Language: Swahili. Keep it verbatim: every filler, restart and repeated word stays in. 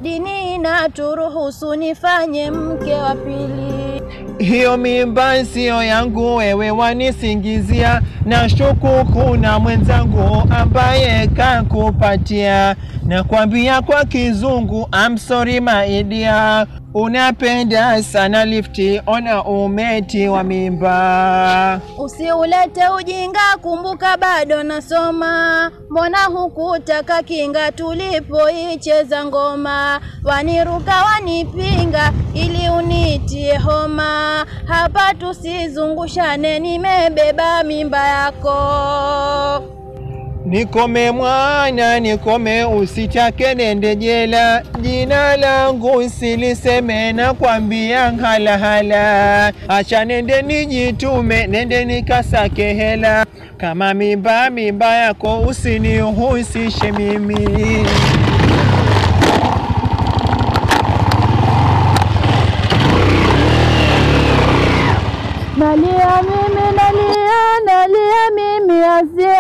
dini inaturuhusu nifanye mke wa pili. Hiyo mimba sio yangu, wewe wanisingizia. Na shuku kuna mwenzangu ambaye kakupatia. Na kuambia kwa kizungu, I'm sorry my dear. Unapenda sana lifti, ona umeti wa mimba. Usiulete ujinga, kumbuka bado nasoma. Mbona hukutaka kinga tulipoicheza ngoma? Waniruka wanipinga ili unitie homa. Hapa tusizungushane, nimebeba mimba yako. Nikome mwana, nikome, usitake nende jela. Jina langu usiliseme, na kwambia hala hala. Acha nende nijitume, nende nikasake hela. Kama mimba mimba yako usinihusishe mimi. Nalia mimi, nalia, nalia mimi, asia